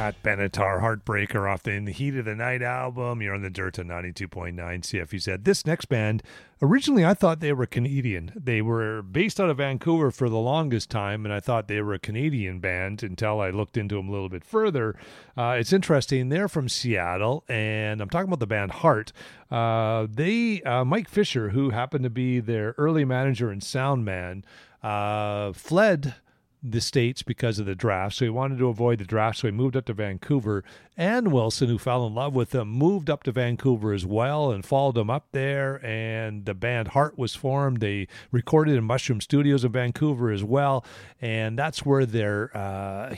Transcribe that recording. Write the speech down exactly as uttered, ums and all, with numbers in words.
Pat Benatar, Heartbreaker off the In the Heat of the Night album. You're on the Dirt on ninety-two point nine C F E Z. This next band, originally I thought they were Canadian. They were based out of Vancouver for the longest time, and I thought they were a Canadian band until I looked into them a little bit further. Uh, it's interesting. They're from Seattle, and I'm talking about the band Heart. Uh, they, uh, Mike Fisher, who happened to be their early manager and sound man, uh, fled the States because of the draft. So he wanted to avoid the draft. So he moved up to Vancouver. Ann Wilson, who fell in love with him, moved up to Vancouver as well and followed him up there. And the band Heart was formed. They recorded in Mushroom Studios in Vancouver as well. And that's where their uh,